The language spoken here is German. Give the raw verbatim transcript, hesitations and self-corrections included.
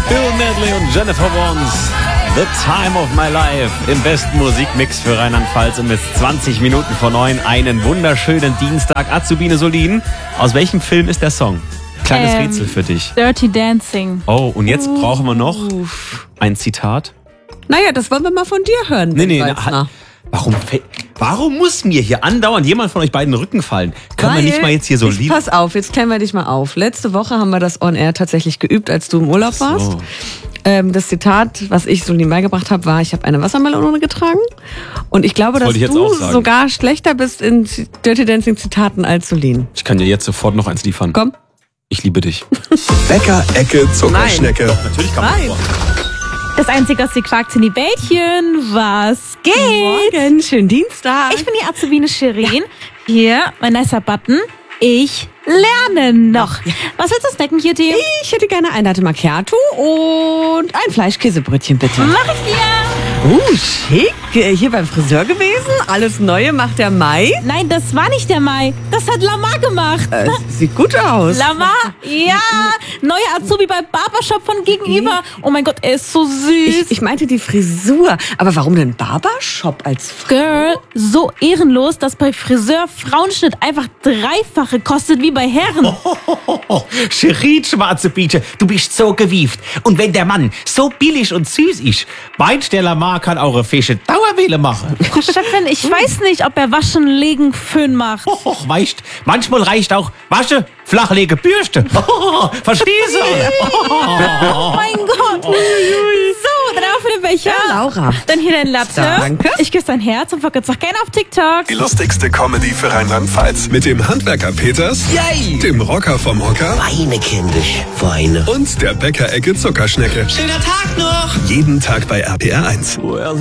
Bill Medley und Jennifer Warnes. The Time of My Life im besten Musikmix für Rheinland-Pfalz um bis zwanzig Minuten vor neun. Einen wunderschönen Dienstag. Azubine Solin, aus welchem Film ist der Song? Kleines ähm, Rätsel für dich. Dirty Dancing. Oh, und jetzt uh. brauchen wir noch ein Zitat. Naja, das wollen wir mal von dir hören. Nee, nee, na, warum, warum muss mir hier andauernd jemand von euch beiden den Rücken fallen? Können Weil, wir nicht mal jetzt hier so lieb... Pass auf, jetzt klären wir dich mal auf. Letzte Woche haben wir das On Air tatsächlich geübt, als du im Urlaub so. warst. Ähm, das Zitat, was ich Solin beigebracht habe, war, ich habe eine Wassermelone getragen. Und ich glaube, das dass du sogar schlechter bist in Dirty Dancing Zitaten als Solin. Ich kann dir jetzt sofort noch eins liefern. Komm. Ich liebe dich. Bäcker, Ecke, Zuckerschnecke. Doch, natürlich kann man Nein. Das Einzige, was sie quakt, sind die Bällchen. Was geht? Morgen, schönen Dienstag. Ich bin die Azubine Shirin. Ja. Hier, mein nicer Button. Ich lerne noch. Ja. Was willst du snacken hier, Theo? Ich hätte gerne ein Latte Macchiato und ein Fleischkäsebrötchen, bitte. Mach ich dir. Uh, schick. Hier beim Friseur gewesen. Alles Neue macht der Mai. Nein, das war nicht der Mai. Das hat Lamar gemacht. Äh, sieht gut aus. Lamar? Ja. Neuer Azubi beim Barbershop von gegenüber. Oh mein Gott, er ist so süß. Ich, ich meinte die Frisur. Aber warum denn Barbershop als Frau? Girl, so ehrenlos, dass bei Friseur Frauenschnitt einfach dreifache kostet wie bei Herren. Oh, oh, oh, oh. Shirin, schwarze Biete, du bist so gewieft. Und wenn der Mann so billig und süß ist, meinst der Lamar kann auch eine Fische Dauerwähle machen. Frau Chefin, ich weiß nicht, ob er Waschen, Legen, Föhn macht. Oh, oh, weißt, manchmal reicht auch Wasche, Flachlege, Bürste. Oh, verstehst du? Oh mein Gott. So, dann auf den Becher. Ja, Laura. Dann hier dein Latte. Danke. Ich küsse dein Herz und verkürze auch gerne auf TikTok. Die lustigste Comedy für Rheinland-Pfalz. Mit dem Handwerker Peters, Yay. dem Rocker vom Hocker Weine, kindisch, Weine. und der Bäcker-Ecke Zuckerschnecke. Schöner Tag noch. Jeden Tag bei R P R eins. Oh, er